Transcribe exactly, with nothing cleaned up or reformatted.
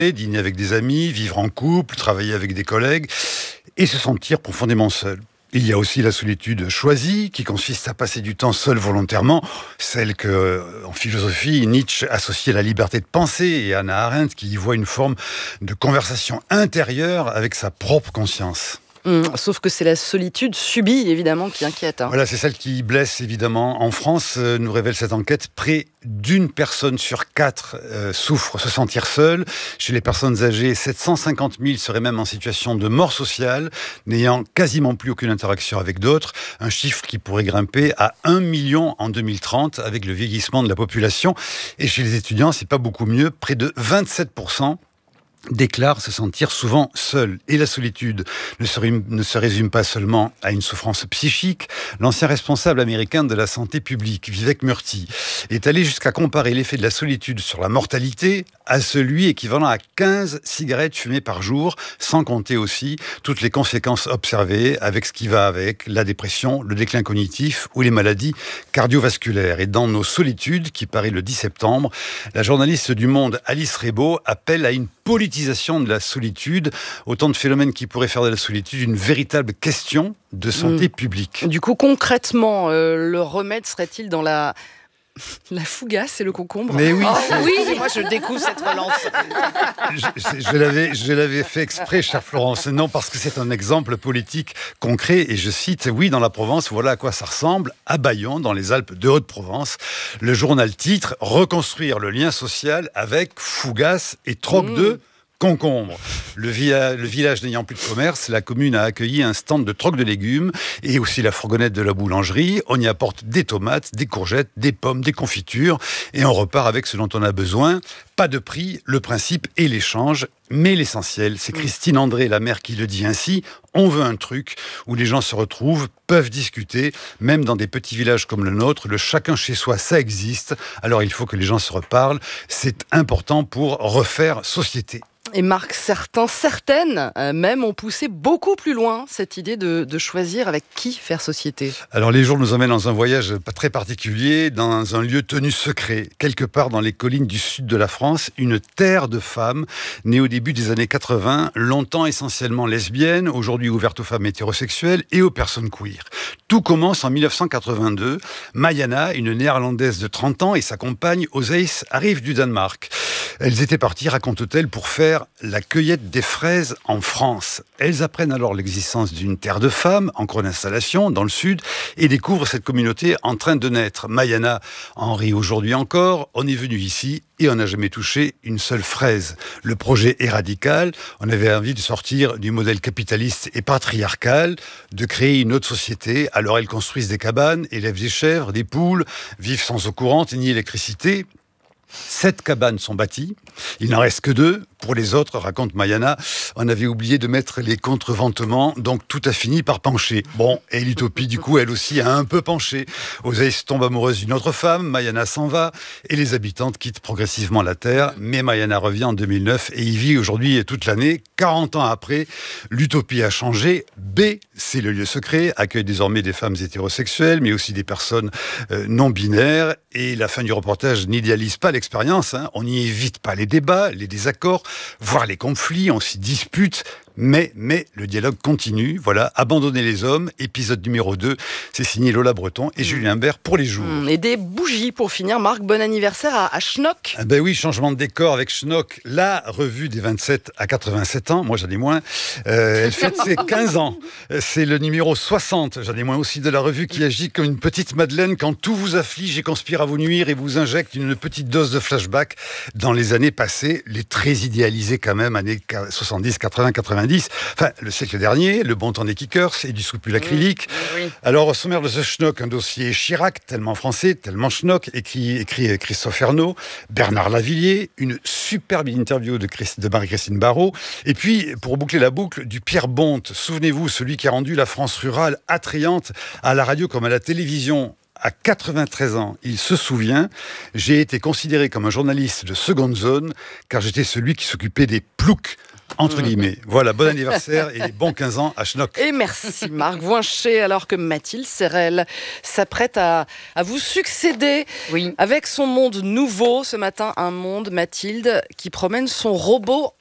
dîner avec des amis, vivre en couple, travailler avec des collègues et se sentir profondément seul. Il y a aussi la solitude choisie, qui consiste à passer du temps seul volontairement, celle que, en philosophie, Nietzsche associe à la liberté de penser, et Hannah Arendt qui y voit une forme de conversation intérieure avec sa propre conscience. Mmh, sauf que c'est la solitude subie, évidemment, qui inquiète. Hein. Voilà, c'est celle qui blesse, évidemment. En France, euh, nous révèle cette enquête, près d'une personne sur quatre euh, souffre, se sentir seule. Chez les personnes âgées, sept cent cinquante mille seraient même en situation de mort sociale, n'ayant quasiment plus aucune interaction avec d'autres. Un chiffre qui pourrait grimper à un million en deux mille trente avec le vieillissement de la population. Et chez les étudiants, c'est pas beaucoup mieux. Près de vingt-sept pour cent déclarent se sentir souvent seul. Et la solitude ne se, ne se résume pas seulement à une souffrance psychique. L'ancien responsable américain de la santé publique, Vivek Murthy, est allé jusqu'à comparer l'effet de la solitude sur la mortalité à celui équivalent à quinze cigarettes fumées par jour, sans compter aussi toutes les conséquences observées avec ce qui va avec, la dépression, le déclin cognitif ou les maladies cardiovasculaires. Et dans Nos solitudes, qui paraît le dix septembre, la journaliste du Monde Alice Rebaud appelle à une politisation de la solitude, autant de phénomènes qui pourraient faire de la solitude une véritable question de santé mmh. publique. Du coup, concrètement, euh, le remède serait-il dans la... La fougasse et le concombre. Mais oui, oh, oui, moi je découvre cette relance. Je, je, l'avais, je l'avais fait exprès, chère Florence. Non, parce que c'est un exemple politique concret. Et je cite, oui, dans la Provence, voilà à quoi ça ressemble. À Bayonne, dans les Alpes de Haute-Provence, le journal titre « Reconstruire le lien social avec fougasse et troc mmh. de... concombre. Le, via, le village n'ayant plus de commerce, la commune a accueilli un stand de troc de légumes et aussi la fourgonnette de la boulangerie. On y apporte des tomates, des courgettes, des pommes, des confitures et on repart avec ce dont on a besoin. Pas de prix, le principe est l'échange. Mais l'essentiel, c'est Christine André, la mère, qui le dit ainsi. On veut un truc où les gens se retrouvent, peuvent discuter, même dans des petits villages comme le nôtre. Le chacun chez soi, ça existe. Alors il faut que les gens se reparlent. C'est important pour refaire société. Et Marc, certains, certaines, euh, même, ont poussé beaucoup plus loin cette idée de, de choisir avec qui faire société. Alors les jours nous emmènent dans un voyage très particulier, dans un lieu tenu secret, quelque part dans les collines du sud de la France, une terre de femmes, née au début des années quatre-vingts, longtemps essentiellement lesbienne, aujourd'hui ouverte aux femmes hétérosexuelles et aux personnes queer. Tout commence en dix-neuf cent quatre-vingt-deux. Mayana, une néerlandaise de trente ans, et sa compagne Oseis arrivent du Danemark. Elles étaient parties, raconte-t-elle, pour faire la cueillette des fraises en France. Elles apprennent alors l'existence d'une terre de femmes, en cours d'installation, dans le sud, et découvrent cette communauté en train de naître. Mayana en rit aujourd'hui encore. On est venu ici et on n'a jamais touché une seule fraise. Le projet est radical. On avait envie de sortir du modèle capitaliste et patriarcal, de créer une autre société. Alors elles construisent des cabanes, élèvent des chèvres, des poules, vivent sans eau courante ni électricité. Sept cabanes sont bâties, il n'en reste que deux. Pour les autres, raconte Mayana, on avait oublié de mettre les contreventements, donc tout a fini par pencher. Bon, et l'utopie, du coup, elle aussi a un peu penché. Oseis tombe amoureuse d'une autre femme, Mayana s'en va, et les habitantes quittent progressivement la terre. Mais Mayana revient en deux mille neuf et y vit aujourd'hui toute l'année. quarante ans après, l'utopie a changé. B, c'est le lieu secret, accueille désormais des femmes hétérosexuelles, mais aussi des personnes euh, non binaires. Et la fin du reportage n'idéalise pas l'expérience, hein. On n'y évite pas les débats, les désaccords, voire les conflits, on s'y dispute, mais, mais le dialogue continue. Voilà, Abandonner les hommes, épisode numéro deux, c'est signé Lola Breton et mmh. Julien Bert pour Les Jours. Mmh, et des bougies pour finir, Marc, bon anniversaire à, à Schnock. Ah ben oui, changement de décor avec Schnock, la revue des vingt-sept à quatre-vingt-sept ans, moi j'en ai moins, euh, elle fête ses quinze ans, c'est le numéro soixante, j'en ai moins aussi, de la revue qui agit comme une petite Madeleine quand tout vous afflige et conspire à vous nuire et vous injecte une petite dose de flashback dans les années passées, les très idéalisées quand même, années soixante-dix, quatre-vingts, quatre-vingt-dix. Enfin, le siècle dernier, le bon temps des kickers et du soupul acrylique. Oui, oui. Alors, au sommaire de ce Schnock, un dossier Chirac, tellement français, tellement Schnock, écrit, écrit Christophe Ernaud, Bernard Lavillier, une superbe interview de, Christ, de Marie-Christine Barrault, et puis, pour boucler la boucle, du Pierre Bonte, souvenez-vous, celui qui a rendu la France rurale attrayante à la radio comme à la télévision. À quatre-vingt-treize ans, il se souvient, j'ai été considéré comme un journaliste de seconde zone, car j'étais celui qui s'occupait des ploucs entre guillemets. Voilà, bon anniversaire et les bons quinze ans à Schnock. Et merci Marc Voincher, alors que Mathilde Serrel s'apprête à, à vous succéder Oui. avec son monde nouveau. Ce matin, un monde, Mathilde, qui promène son robot